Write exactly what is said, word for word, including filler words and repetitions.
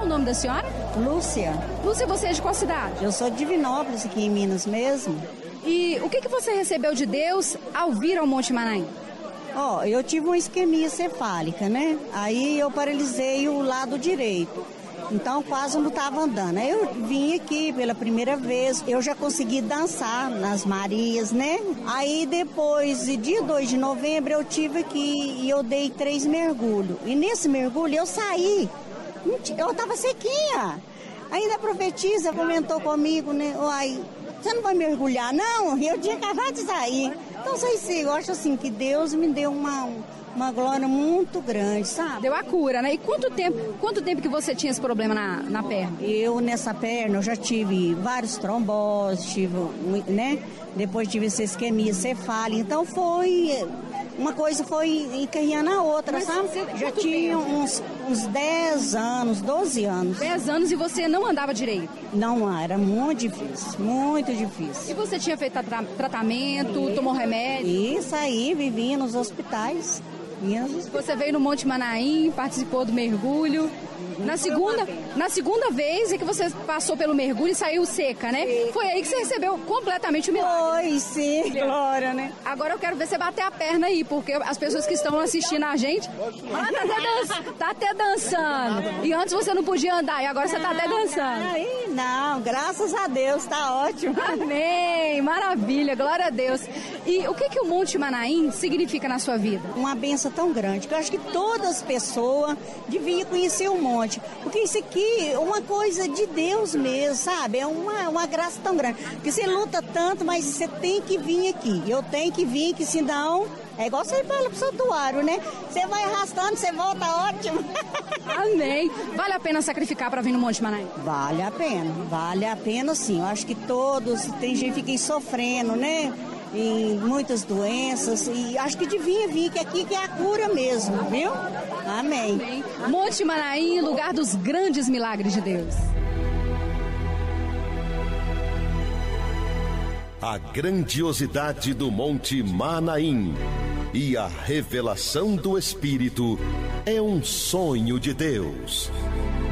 Qual o nome da senhora? Lúcia. Lúcia, você é de qual cidade? Eu sou de Divinópolis, aqui em Minas mesmo. E o que, que você recebeu de Deus ao vir ao Monte Manaim? Ó, oh, eu tive uma isquemia cefálica, né? Aí eu paralisei o lado direito. Então quase não estava andando. Aí eu vim aqui pela primeira vez, eu já consegui dançar nas Marias, né? Aí depois, dia dois de novembro, eu tive aqui e eu dei três mergulhos. E nesse mergulho eu saí, eu estava sequinha. Ainda a profetisa comentou comigo, né? Uai, você não vai mergulhar não? Eu tinha acabado de sair. Então sei sim, eu acho assim que Deus me deu uma... uma glória muito grande, sabe? Deu a cura, né? E quanto tempo, quanto tempo que você tinha esse problema na, na perna? Eu, nessa perna, eu já tive vários tromboses, tive, né? Depois tive essa isquemia cefálica. Então foi... uma coisa foi encarreando a outra, Mas sabe? você, já tinha uns, uns dez anos, doze anos. dez anos e você não andava direito? Não, era muito difícil, muito difícil. E você tinha feito tra- tratamento, e... tomou remédio? Isso aí, vivia nos hospitais. Você veio no Monte Manaim, participou do mergulho. Na segunda, na segunda vez é que você passou pelo mergulho e saiu seca, né? Foi aí que você recebeu completamente o milagre. Foi, sim, glória, né? Agora eu quero ver você bater a perna aí, porque as pessoas que estão assistindo a gente, ah, tá, até dança, tá até dançando. E antes você não podia andar, e agora você tá até dançando. Ai, não, graças a Deus, tá ótimo. Amém, maravilha, glória a Deus. E o que que o Monte Manaim significa na sua vida? Uma bênção tão grande, que eu acho que todas as pessoas deviam conhecer o monte. Porque isso aqui é uma coisa de Deus mesmo, sabe? É uma, uma graça tão grande. Porque você luta tanto, mas você tem que vir aqui. Eu tenho que vir aqui, senão... é igual você fala pro santuário, né? Você vai arrastando, você volta ótimo. Amém. Vale a pena sacrificar para vir no Monte Manaim? Vale a pena, vale a pena sim. Eu acho que todos, tem gente que fica sofrendo, né? Em muitas doenças, e acho que devia vir, que aqui que é a cura mesmo, viu? Amém. Amém. Monte Manaim, lugar dos grandes milagres de Deus. A grandiosidade do Monte Manaim e a revelação do Espírito é um sonho de Deus.